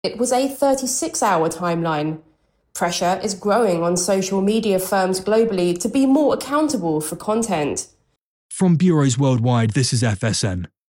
It was a 36-hour timeline. Pressure is growing on social media firms globally to be more accountable for content. From bureaus worldwide, this is FSN.